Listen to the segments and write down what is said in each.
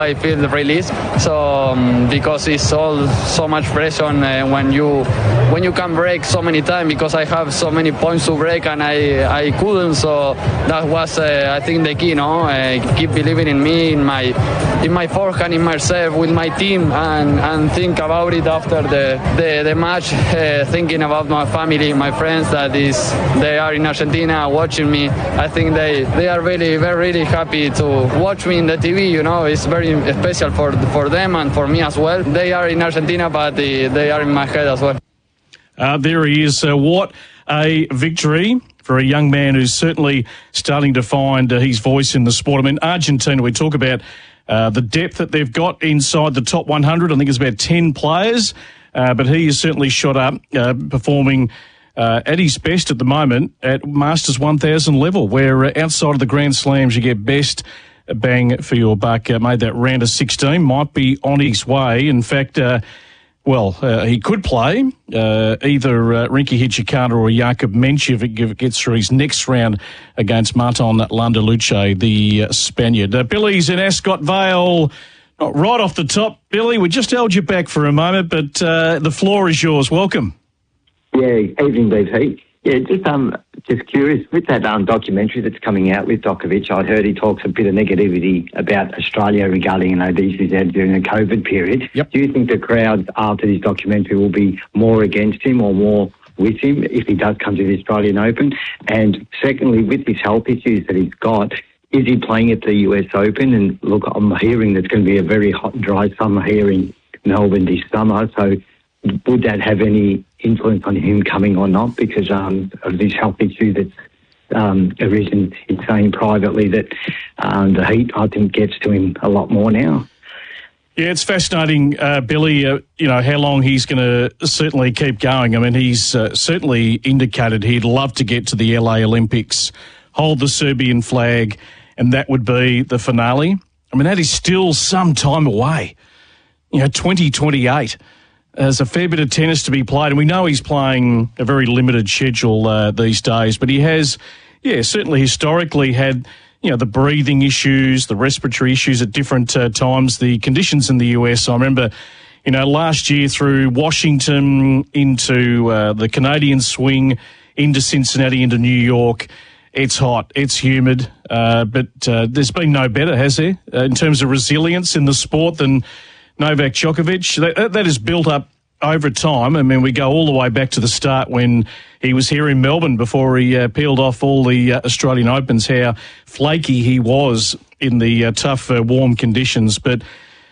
I feel the release, so because it's all so much pressure when you can break so many times, because I have so many points to break and I couldn't, so that was I think the key, keep believing in me, in my forehand, in myself, with my team, and think about it after the match, thinking about my family, my friends they are in Argentina watching me. I think they are really, very, really happy to watch me in the TV. It's very special for them and for me as well. They are in Argentina, but they are in my head as well. There he is. What a victory for a young man who's certainly starting to find his voice in the sport. I mean, Argentina, we talk about the depth that they've got inside the top 100. I think it's about 10 players, but he is certainly shot up, performing at his best at the moment at Masters 1000 level, where outside of the Grand Slams you get best bang for your buck. Made that round of 16, might be on his way. In fact, he could play either Rinky Hijikata or Jakub Menchev if it gets through his next round against Martin Landaluce, the Spaniard. Billy's in Ascot Vale. Not right off the top, Billy. We just held you back for a moment, but the floor is yours. Welcome. Yeah, evening, BT. Yeah, just curious, with that documentary that's coming out with Djokovic, I'd heard he talks a bit of negativity about Australia regarding these he's had during the COVID period. Yep. Do you think the crowd after this documentary will be more against him or more with him if he does come to the Australian Open? And secondly, with his health issues that he's got, is he playing at the US Open? And look, I'm hearing there's going to be a very hot and dry summer here in Melbourne this summer, so would that have any influence on him coming or not because of this health issue that's arisen? He's saying privately that the heat, I think, gets to him a lot more now. Yeah, it's fascinating, Billy, how long he's going to certainly keep going. I mean, he's certainly indicated he'd love to get to the LA Olympics, hold the Serbian flag, and that would be the finale. I mean, that is still some time away, 2028. There's a fair bit of tennis to be played, and we know he's playing a very limited schedule these days, but he has, certainly historically had, the breathing issues, the respiratory issues at different times, the conditions in the US. I remember, last year through Washington into the Canadian swing, into Cincinnati, into New York. It's hot, it's humid, but there's been no better, has there, in terms of resilience in the sport than Novak Djokovic. That is built up over time. I mean, we go all the way back to the start when he was here in Melbourne before he peeled off all the Australian Opens, how flaky he was in the tough, warm conditions. But,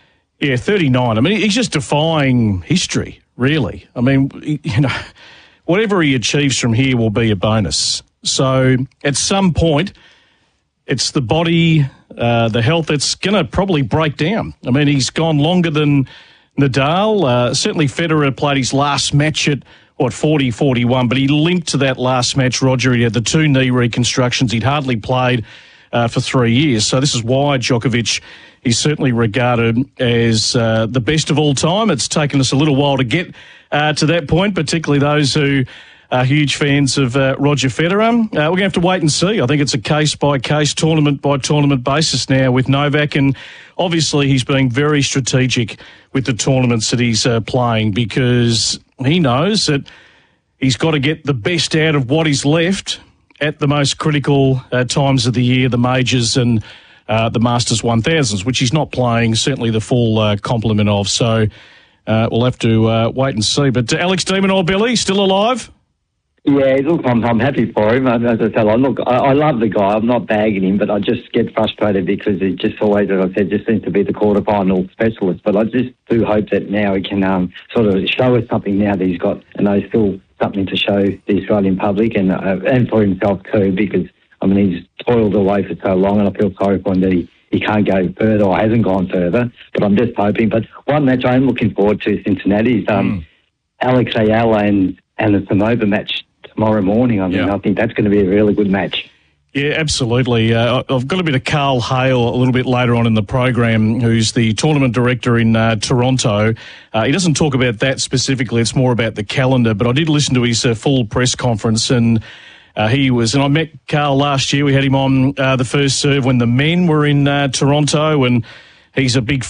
39. I mean, he's just defying history, really. I mean, whatever he achieves from here will be a bonus. So at some point, it's the body, the health that's going to probably break down. I mean, he's gone longer than Nadal. Certainly Federer played his last match at, 40-41, but he linked to that last match, Roger. He had the 2 knee reconstructions. He'd hardly played for 3 years. So this is why Djokovic is certainly regarded as the best of all time. It's taken us a little while to get to that point, particularly those who are huge fans of Roger Federer. We're going to have to wait and see. I think it's a case-by-case, tournament-by-tournament basis now with Novak, and obviously he's being very strategic with the tournaments that he's playing because he knows that he's got to get the best out of what is left at the most critical times of the year, the majors and the Masters 1000s, which he's not playing certainly the full complement of. So we'll have to wait and see. But Alex de Minaur, Billy, still alive? Yeah, look, I'm happy for him. As I said, I love the guy. I'm not bagging him, but I just get frustrated because he just always, as I said, just seems to be the quarterfinal specialist. But I just do hope that now he can sort of show us something now that he's got, still something to show the Australian public and for himself too, because, he's toiled away for so long and I feel sorry for him that he can't go further or hasn't gone further. But I'm just hoping. But one match I'm looking forward to, Cincinnati, is Alex Ayala and the Samoa match tomorrow morning. I think that's going to be a really good match. Yeah, absolutely. I've got a bit of Carl Hale a little bit later on in the program, who's the tournament director in Toronto. He doesn't talk about that specifically. It's more about the calendar. But I did listen to his full press conference, and and I met Carl last year. We had him on the first serve when the men were in Toronto, and He's a big